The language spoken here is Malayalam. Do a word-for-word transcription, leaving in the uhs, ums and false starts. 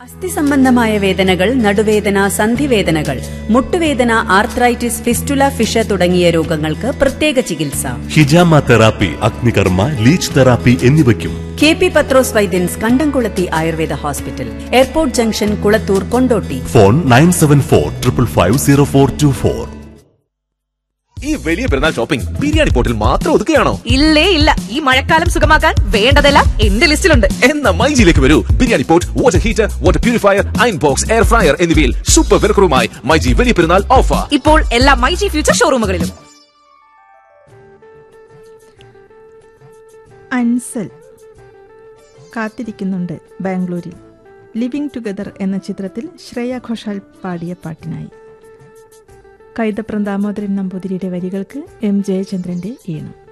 അസ്ഥി സംബന്ധമായ വേദനകൾ, നടുവേദന, സന്ധിവേദനകൾ, മുട്ടുവേദന, ആർത്രൈറ്റിസ്, ഫിസ്റ്റുല, ഫിഷ തുടങ്ങിയ രോഗങ്ങൾക്ക് പ്രത്യേക ചികിത്സ. ഹിജാമ തെറാപ്പി, അഗ്നികർമ്മ, ലീച്ച് തെറാപ്പി എന്നിവയ്ക്കും കെ പി പത്രോസ് വൈദ്യൻസ്, കണ്ടംകുളത്തി Ayurveda hospital, airport junction, Kulathur, Kondotty. Phone nine seven four triple five zero four to four. ഈ വലിയ പെരുന്നാൾ ഷോപ്പിംഗ് ബിരിയാണി പോർട്ടിൽ മാത്രം ഒതുക്കുകയാണോ? ഇല്ലേ ഇല്ല, ഈ മഴക്കാലം സുഖമാക്കാൻ വേണ്ടതെല്ലാം എന്റെ ലിസ്റ്റിലുണ്ട്. എന്ന മൈജിയിലേക്ക് വരൂ. Biryani port, water heater, water purifier, iron box, air fryer എന്നിവയിൽ സൂപ്പർ വിലക്കുറവുമായി മൈജി വലിയ പെരുന്നാൾ ഓഫർ ഇപ്പോൾ എല്ലാ മൈജി ഫ്യൂച്ചർ ഷോറൂമുകളിലും. അൻസൽ കാത്തിരിക്കുന്നുണ്ട് ബാംഗ്ലൂരിൽ. ലിവിംഗ് ടുഗദർ എന്ന ചിത്രത്തിൽ ശ്രേയ ഘോഷാൽ പാടിയ പാട്ടിനായി കൈതപ്രം ദാമോദരൻ നമ്പൂതിരിയുടെ വരികൾക്ക് എം ജയചന്ദ്രന്റെ ഈണം.